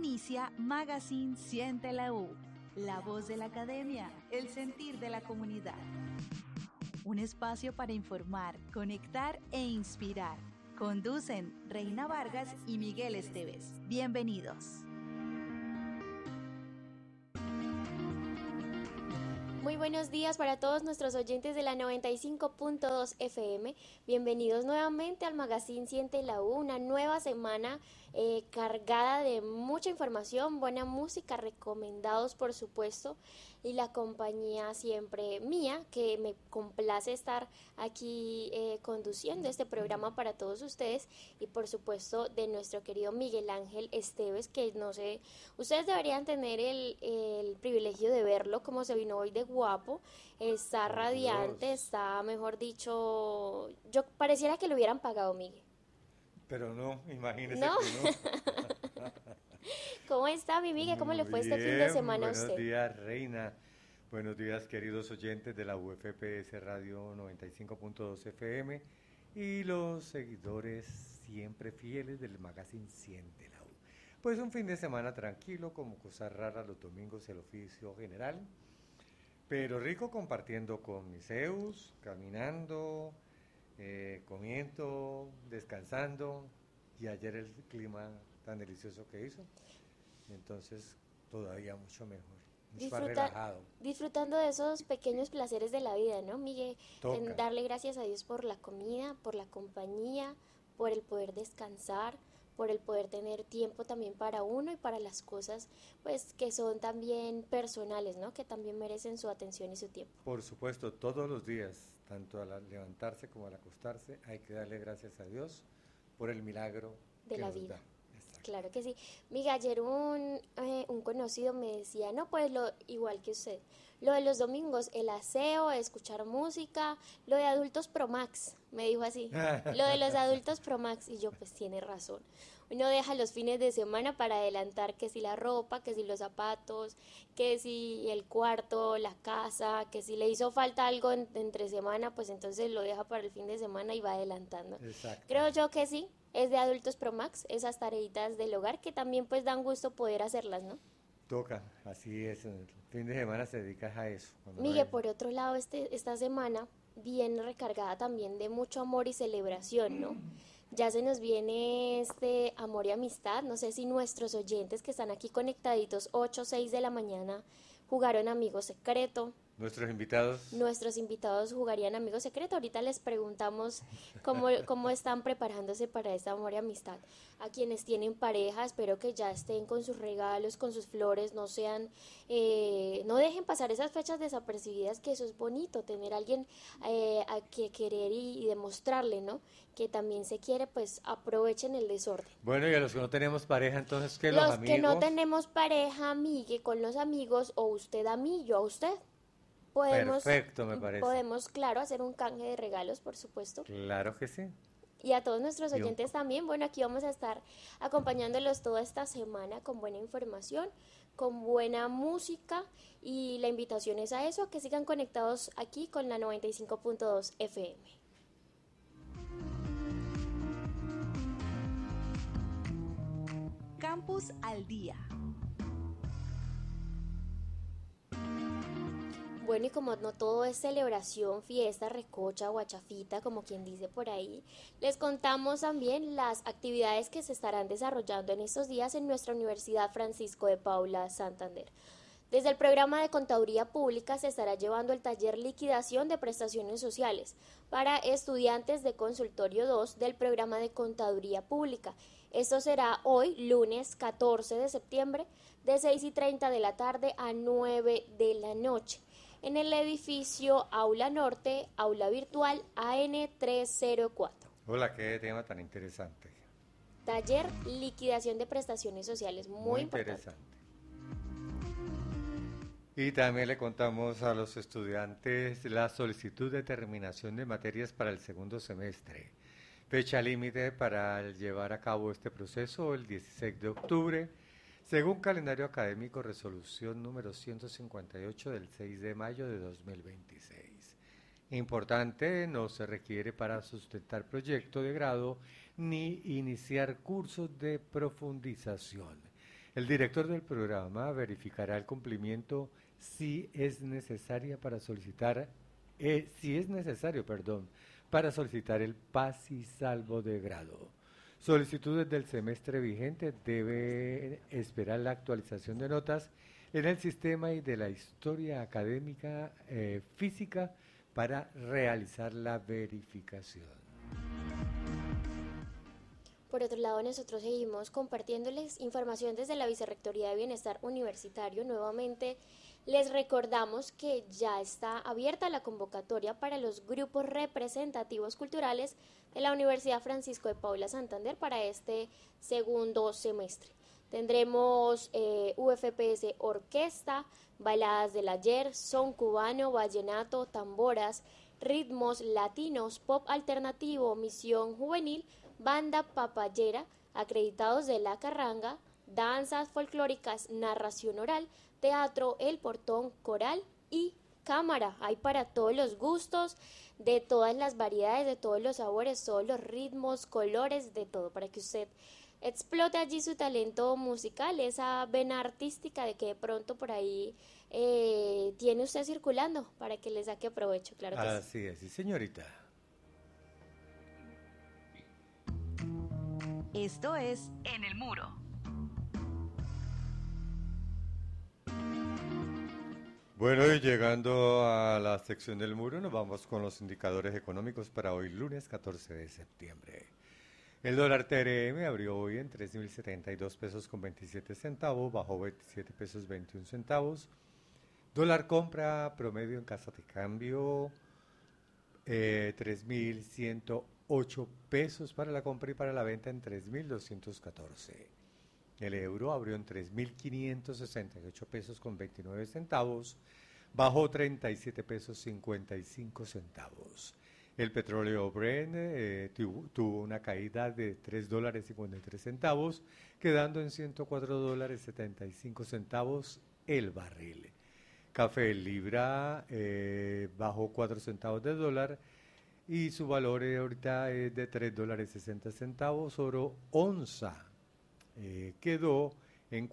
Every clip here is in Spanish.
Inicia Magazine Siente la U, la voz de la academia, el sentir de la comunidad. Un espacio para informar, conectar e inspirar. Conducen Reina Vargas y Miguel Esteves. Bienvenidos. Muy buenos días para todos nuestros oyentes de la 95.2 FM. Bienvenidos nuevamente al Magazine Siente la U, una nueva semana cargada de mucha información, buena música, recomendados por supuesto, y la compañía siempre mía, que me complace estar aquí conduciendo este programa para todos ustedes, y por supuesto de nuestro querido Miguel Ángel Esteves, que no sé, ustedes deberían tener el privilegio de verlo, como se vino hoy de guapo, está radiante, está, mejor dicho, yo pareciera que lo hubieran pagado, Miguel. Pero no, imagínese ¿No? que no. ¿Cómo está, mi Miguel? ¿Cómo le fue este fin de semana a usted? Buenos días, Reina. Buenos días, queridos oyentes de la UFPS Radio 95.2 FM y los seguidores siempre fieles del Magazine Siente la U. Pues un fin de semana tranquilo, como cosas raras los domingos el oficio general, pero rico compartiendo con mis Zeus, caminando, comiendo, descansando, y ayer el clima tan delicioso que hizo, entonces todavía mucho mejor, más relajado. Disfrutando de esos pequeños placeres de la vida, ¿no, Miguel? En darle gracias a Dios por la comida, por la compañía, por el poder descansar, por el poder tener tiempo también para uno y para las cosas pues que son también personales, ¿no? Que también merecen su atención y su tiempo. Por supuesto, todos los días, tanto al levantarse como al acostarse, hay que darle gracias a Dios por el milagro de que la nos vida. da. Claro que sí. Miguel, ayer un conocido me decía, no, pues igual que usted, lo de los domingos, el aseo, escuchar música, lo de adultos Pro Max, me dijo así, lo de los adultos Pro Max, y yo pues tiene razón. Uno deja los fines de semana para adelantar que si la ropa, que si los zapatos, que si el cuarto, la casa, que si le hizo falta algo entre semana, pues entonces lo deja para el fin de semana y va adelantando. Exacto. Creo yo que sí. Es de Adultos Pro Max, esas tareitas del hogar que también pues dan gusto poder hacerlas, ¿no? Toca, así es, el fin de semana se dedica a eso. Miguel, por otro lado, esta semana viene recargada también de mucho amor y celebración, ¿no? Ya se nos viene este amor y amistad, no sé si nuestros oyentes que están aquí conectaditos 8 o 6 de la mañana jugaron Amigo Secreto. Nuestros invitados jugarían Amigo Secreto. Ahorita les preguntamos cómo están preparándose para esta amor y amistad. A quienes tienen pareja, espero que ya estén con sus regalos, con sus flores, no dejen pasar esas fechas desapercibidas, que eso es bonito, tener a alguien a que querer y demostrarle, ¿no? Que también se quiere, pues aprovechen el desorden. Bueno, y a los que no tenemos pareja, entonces, ¿qué los amigos? Que no tenemos pareja, amigue, con los amigos, o usted a mí, yo a usted. Perfecto, me parece. Podemos, claro, hacer un canje de regalos, por supuesto. Claro que sí. Y a todos nuestros oyentes también. Bueno, aquí vamos a estar acompañándolos toda esta semana con buena información, con buena música, y la invitación es a eso, a que sigan conectados aquí con la 95.2 FM. Campus al Día. Bueno, y como no todo es celebración, fiesta, recocha, guachafita, como quien dice por ahí, les contamos también las actividades que se estarán desarrollando en estos días en nuestra Universidad Francisco de Paula Santander. Desde el programa de Contaduría Pública se estará llevando el taller Liquidación de Prestaciones Sociales para estudiantes de Consultorio 2 del programa de Contaduría Pública. Esto será hoy, lunes 14 de septiembre, de 6:30 de la tarde a 9 de la noche, en el edificio Aula Norte, Aula Virtual AN304. Hola, qué tema tan interesante. Taller Liquidación de Prestaciones Sociales, muy interesante. Y también le contamos a los estudiantes la solicitud de terminación de materias para el segundo semestre. Fecha límite para llevar a cabo este proceso el 16 de octubre. Según calendario académico, resolución número 158 del 6 de mayo de 2026. Importante, no se requiere para sustentar proyecto de grado ni iniciar cursos de profundización. El director del programa verificará el cumplimiento si es necesario para solicitar, para solicitar el paz y salvo de grado. Solicitudes del semestre vigente deben esperar la actualización de notas en el sistema y de la historia académica física para realizar la verificación. Por otro lado, nosotros seguimos compartiéndoles información desde la Vicerrectoría de Bienestar Universitario. Nuevamente, les recordamos que ya está abierta la convocatoria para los grupos representativos culturales de la Universidad Francisco de Paula Santander para este segundo semestre. Tendremos UFPS Orquesta, Baladas del Ayer, Son Cubano, Vallenato, Tamboras, Ritmos Latinos, Pop Alternativo, Misión Juvenil, Banda Papayera, acreditados de La Carranga, danzas folclóricas, narración oral, teatro El Portón, coral y cámara. Hay para todos los gustos, de todas las variedades, de todos los sabores, todos los ritmos, colores, de todo, para que usted explote allí su talento musical, esa vena artística de que de pronto por ahí tiene usted circulando, para que le saque provecho, claro que sí. Así es, sí, señorita. Esto es En el Muro. Bueno, y llegando a la sección del muro, nos vamos con los indicadores económicos para hoy, lunes 14 de septiembre. El dólar TRM abrió hoy en 3.072 pesos con 27 centavos, bajó 27 pesos 21 centavos. Dólar compra promedio en casa de cambio, 3.108 pesos para la compra y para la venta en 3.214. El euro abrió en 3.568 pesos con 29 centavos, bajó 37 pesos 55 centavos. El petróleo Brent tuvo una caída de $3.53, quedando en $104.75 el barril. Café Libra bajó 4 centavos de dólar y su valor ahorita es de $3.60. Oro onza quedó en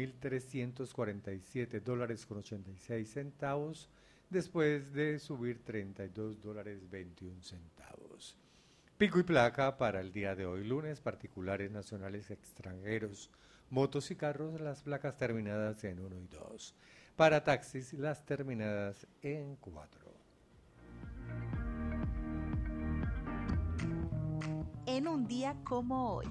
$4.347.86 después de subir $32.21. Pico y placa para el día de hoy lunes, particulares, nacionales, extranjeros, motos y carros, las placas terminadas en 1 y 2. Para taxis, las terminadas en 4. En un día como hoy.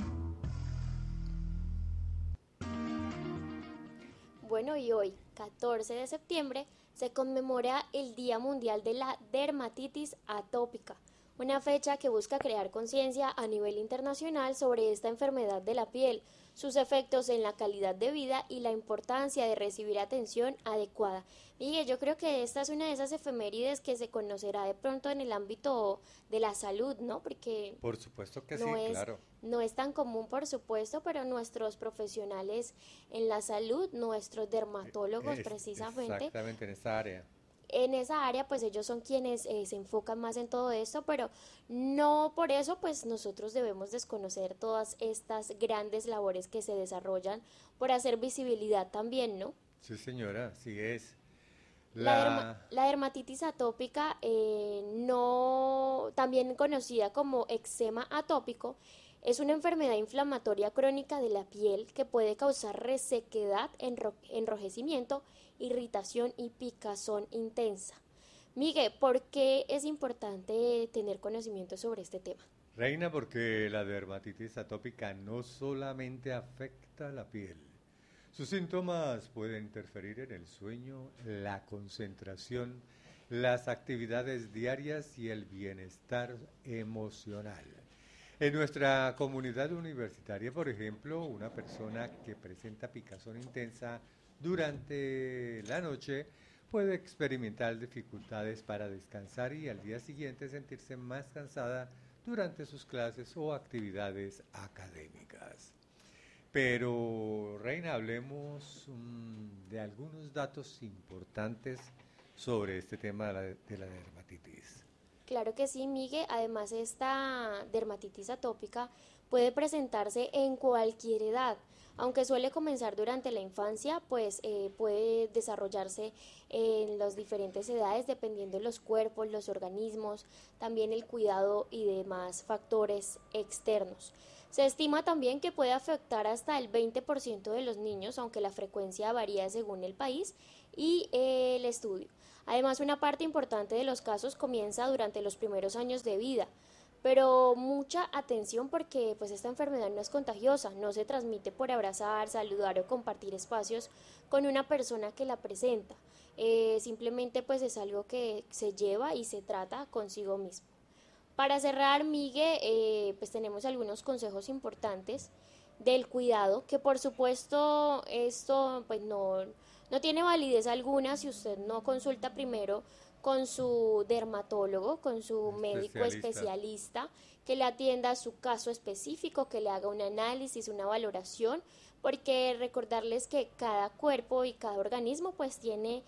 Bueno, y hoy, 14 de septiembre, se conmemora el Día Mundial de la Dermatitis Atópica, una fecha que busca crear conciencia a nivel internacional sobre esta enfermedad de la piel, sus efectos en la calidad de vida y la importancia de recibir atención adecuada. Miguel, yo creo que esta es una de esas efemérides que se conocerá de pronto en el ámbito de la salud, ¿no? Porque por supuesto que no sí, es, claro. no es tan común, por supuesto, pero nuestros profesionales en la salud, nuestros dermatólogos precisamente, Exactamente en esta área. en esa área, pues ellos son quienes se enfocan más en todo esto, pero no por eso, pues nosotros debemos desconocer todas estas grandes labores que se desarrollan por hacer visibilidad también, ¿no? Sí, señora, sí es. La dermatitis atópica, también conocida como eczema atópico, es una enfermedad inflamatoria crónica de la piel que puede causar resequedad, enrojecimiento, irritación y picazón intensa. Miguel, ¿por qué es importante tener conocimiento sobre este tema? Reina, porque la dermatitis atópica no solamente afecta la piel. Sus síntomas pueden interferir en el sueño, la concentración, las actividades diarias y el bienestar emocional. En nuestra comunidad universitaria, por ejemplo, una persona que presenta picazón intensa durante la noche puede experimentar dificultades para descansar y al día siguiente sentirse más cansada durante sus clases o actividades académicas. Pero, Reina, hablemos de algunos datos importantes sobre este tema de la dermatitis. Claro que sí, Miguel. Además, esta dermatitis atópica puede presentarse en cualquier edad. Aunque suele comenzar durante la infancia, pues puede desarrollarse en las diferentes edades dependiendo de los cuerpos, los organismos, también el cuidado y demás factores externos. Se estima también que puede afectar hasta el 20% de los niños, aunque la frecuencia varía según el país y el estudio. Además, una parte importante de los casos comienza durante los primeros años de vida. Pero mucha atención porque pues esta enfermedad no es contagiosa, no se transmite por abrazar, saludar o compartir espacios con una persona que la presenta. Simplemente pues es algo que se lleva y se trata consigo mismo. Para cerrar, Migue, pues tenemos algunos consejos importantes del cuidado, que por supuesto esto pues no tiene validez alguna si usted no consulta primero con su dermatólogo, con su médico especialista, que le atienda a su caso específico, que le haga un análisis, una valoración, porque recordarles que cada cuerpo y cada organismo pues tiene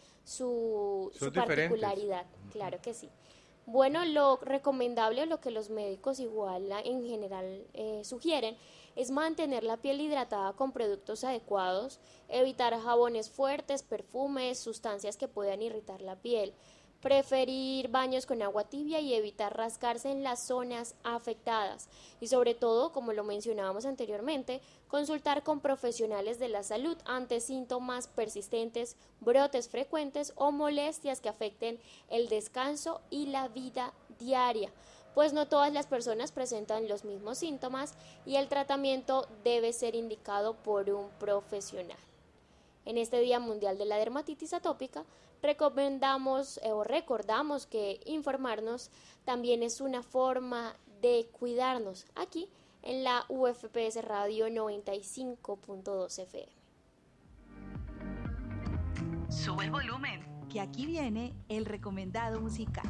su particularidad, claro que sí. Bueno, lo recomendable o lo que los médicos igual en general sugieren es mantener la piel hidratada con productos adecuados, evitar jabones fuertes, perfumes, sustancias que puedan irritar la piel, preferir baños con agua tibia y evitar rascarse en las zonas afectadas y sobre todo, como lo mencionábamos anteriormente, consultar con profesionales de la salud ante síntomas persistentes, brotes frecuentes o molestias que afecten el descanso y la vida diaria, pues no todas las personas presentan los mismos síntomas y el tratamiento debe ser indicado por un profesional. En este Día Mundial de la Dermatitis Atópica, recomendamos o recordamos que informarnos también es una forma de cuidarnos aquí en la UFPS Radio 95.2 FM. Sube el volumen, que aquí viene el recomendado musical.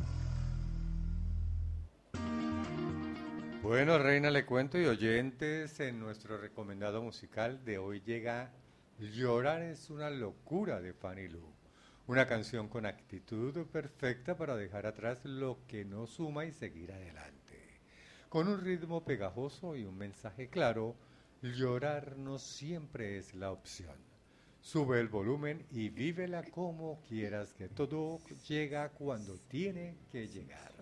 Bueno, Reina, le cuento y oyentes, en nuestro recomendado musical de hoy llega Llorar es una locura de Fanny Lu. Una canción con actitud perfecta para dejar atrás lo que no suma y seguir adelante. Con un ritmo pegajoso y un mensaje claro, llorar no siempre es la opción. Sube el volumen y vívela como quieras, que todo llega cuando tiene que llegar.